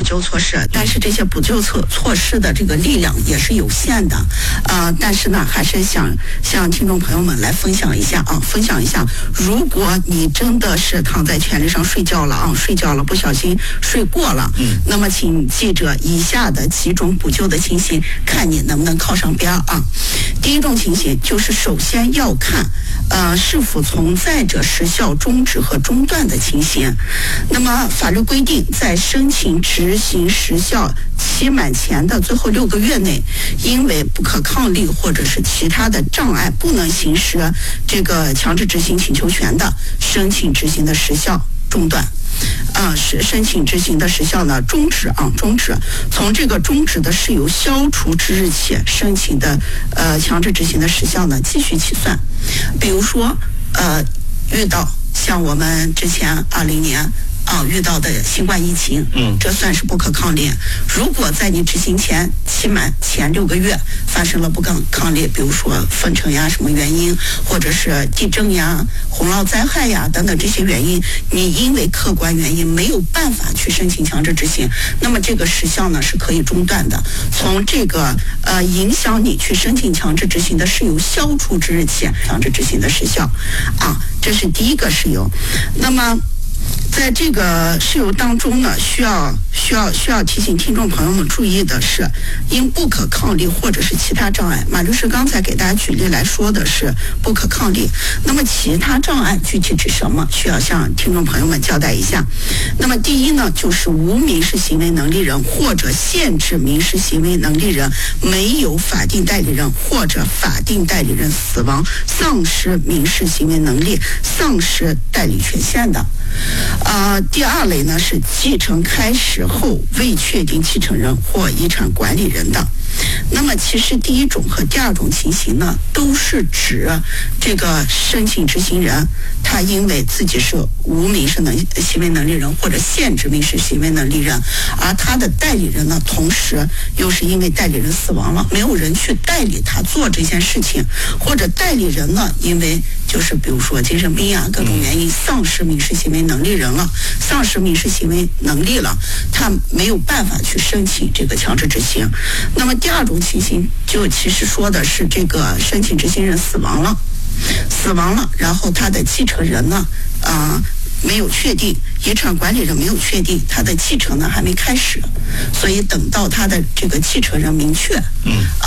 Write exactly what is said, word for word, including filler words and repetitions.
救措施，但是这些补救措措施的这个力量也是有限的，呃，但是呢，还是想向听众朋友们来分享一下啊，分享一下，如果你真的是躺在权利上睡觉了啊，睡觉了不小心睡过了，嗯，那么请记着以下的几种补救的情形，看你能不能靠上边啊。第一种情形就是首先要看呃是否存在着时效终止和中断的情形。那么法律规定，在申请执行时效期满前的最后六个月内，因为不可抗力或者是其他的障碍不能行使这个强制执行请求权的，申请执行的时效中断。啊，是申请执行的时效呢终止啊，终止。从这个终止的事由消除之日起，申请的呃强制执行的时效呢继续起算。比如说呃遇到像我们之前二零年啊遇到的新冠疫情，嗯，这算是不可抗力。如果在你执行前期满前六个月发生了不可抗力，比如说封城呀什么原因，或者是地震呀、洪涝灾害呀等等这些原因，你因为客观原因没有办法去申请强制执行，那么这个时效呢是可以中断的。从这个呃影响你去申请强制执行的事由消除之日起，强制执行的时效啊，这是第一个事由。那么在这个事由当中呢，需要需要需要提醒听众朋友们注意的是，因不可抗力或者是其他障碍，马律师刚才给大家举例来说的是不可抗力，那么其他障碍具体指什么？需要向听众朋友们交代一下。那么第一呢，就是无民事行为能力人或者限制民事行为能力人没有法定代理人或者法定代理人死亡，丧失民事行为能力，丧失代理权限的。呃，第二类呢是继承开始后未确定继承人或遗产管理人的。那么其实第一种和第二种情形呢，都是指这个申请执行人他因为自己是无民事能行为能力人或者限制民事行为能力人，而他的代理人呢，同时又是因为代理人死亡了，没有人去代理他做这件事情，或者代理人呢，因为就是比如说精神病啊各种原因丧失民事行为能力人了，丧失民事行为能力了，他没有办法去申请这个强制执行。那么第二种情形就其实说的是这个申请执行人死亡了，死亡了，然后他的继承人呢，啊、呃、没有确定，遗产管理人没有确定，他的继承呢还没开始，所以等到他的这个继承人明确，嗯。